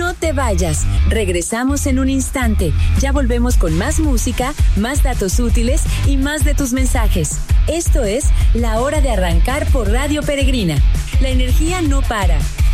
No te vayas. Regresamos en un instante. Ya volvemos con más música, más datos útiles y más de tus mensajes. Esto es La Hora de Arrancar por Radio Peregrina. La energía no para.